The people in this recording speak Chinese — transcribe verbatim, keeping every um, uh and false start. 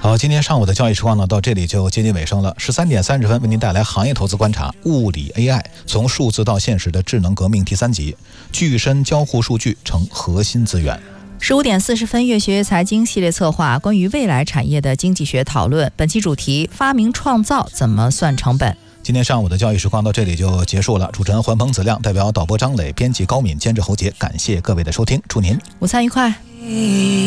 好，今天上午的交易时光呢，到这里就接近尾声了。十三点三十分，为您带来行业投资观察：物理 A I 从数字到现实的智能革命第三集，具身交互数据成核心资源。 十五点四十分，越学越财经系列策划关于未来产业的经济学讨论，本期主题：发明创造怎么算成本？ 今天上午的交易时光到这里就结束了。主持人环鹏子亮，代表导播张磊，编辑高敏，监制侯杰，感谢各位的收听，祝您午餐愉快。